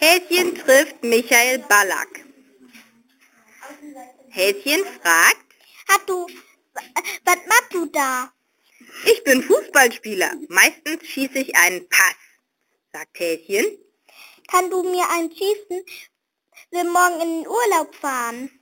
Häschen trifft Michael Ballack. Häschen fragt: Was machst du da? Ich bin Fußballspieler. Meistens schieße ich einen Pass, sagt Häschen. Kann du mir einen schießen? Will morgen in den Urlaub fahren.